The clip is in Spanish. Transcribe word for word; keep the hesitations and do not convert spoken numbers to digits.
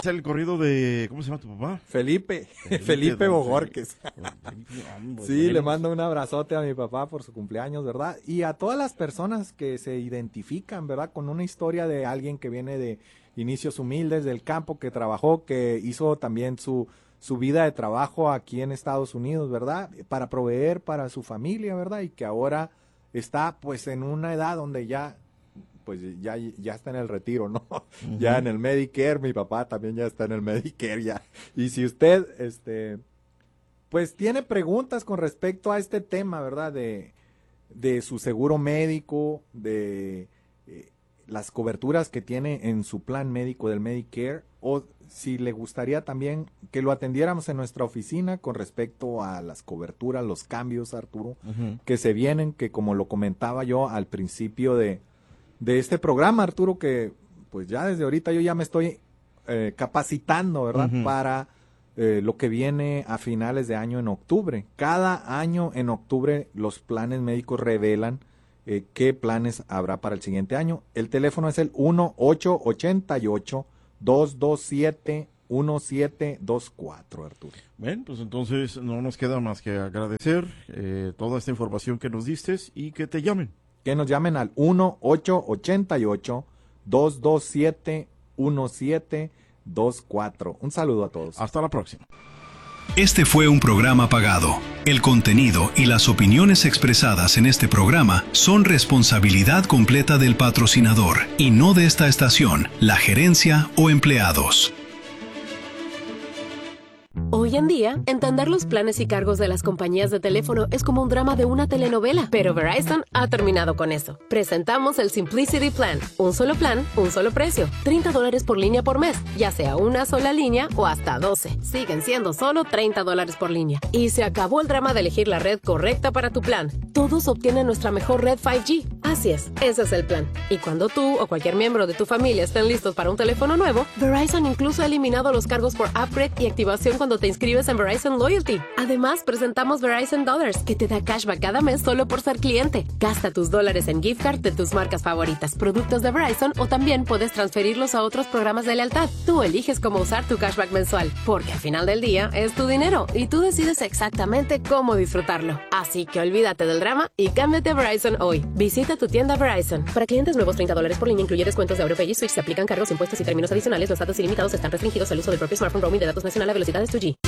hacer el corrido de... ¿Cómo se llama tu papá? Felipe. Felipe, Felipe Bojorques. Felipe, sí, le mando un abrazote a mi papá por su cumpleaños, ¿verdad? Y a todas las personas que se identifican, ¿verdad? Con una historia de alguien que viene de inicios humildes del campo, que trabajó, que hizo también su, su vida de trabajo aquí en Estados Unidos, ¿verdad? Para proveer para su familia, ¿verdad? Y que ahora está pues en una edad donde ya... pues ya, ya está en el retiro, ¿no? Uh-huh. Ya en el Medicare, mi papá también ya está en el Medicare, ya. Y si usted, este, pues tiene preguntas con respecto a este tema, ¿verdad? De, de su seguro médico, de eh, las coberturas que tiene en su plan médico del Medicare, o si le gustaría también que lo atendiéramos en nuestra oficina con respecto a las coberturas, los cambios, Arturo, uh-huh. que se vienen, que como lo comentaba yo al principio de de este programa, Arturo, que pues ya desde ahorita yo ya me estoy eh, capacitando, ¿verdad? Uh-huh. Para eh, lo que viene a finales de año en octubre. Cada año en octubre los planes médicos revelan eh, qué planes habrá para el siguiente año. El teléfono es el uno ocho ocho ocho, dos dos siete, uno siete dos cuatro, Arturo. Bien, pues entonces no nos queda más que agradecer eh, toda esta información que nos diste y que te llamen. Que nos llamen al uno ocho ocho ocho, dos dos siete, uno siete dos cuatro. Un saludo a todos. Hasta la próxima. Este fue un programa pagado. El contenido y las opiniones expresadas en este programa son responsabilidad completa del patrocinador y no de esta estación, la gerencia o empleados. Hoy en día, entender los planes y cargos de las compañías de teléfono es como un drama de una telenovela, pero Verizon ha terminado con eso. Presentamos el Simplicity Plan, un solo plan, un solo precio, treinta dólares por línea por mes, ya sea una sola línea o hasta doce. Siguen siendo solo treinta dólares por línea. Y se acabó el drama de elegir la red correcta para tu plan. Todos obtienen nuestra mejor red cinco G. Así es, ese es el plan. Y cuando tú o cualquier miembro de tu familia estén listos para un teléfono nuevo, Verizon incluso ha eliminado los cargos por upgrade y activación cuando te inscribes en Verizon Loyalty. Además, presentamos Verizon Dollars, que te da cashback cada mes solo por ser cliente. Gasta tus dólares en gift card de tus marcas favoritas, productos de Verizon, o también puedes transferirlos a otros programas de lealtad. Tú eliges cómo usar tu cashback mensual, porque al final del día es tu dinero y tú decides exactamente cómo disfrutarlo. Así que olvídate del drama y cámbiate a Verizon hoy. Visita tu tienda Verizon. Para clientes nuevos, treinta dólares por línea incluye descuentos de AuroPay y Switch. Se aplican cargos, impuestos y términos adicionales. Los datos ilimitados están restringidos al uso del propio smartphone. Roaming de datos nacional a velocidades dos G.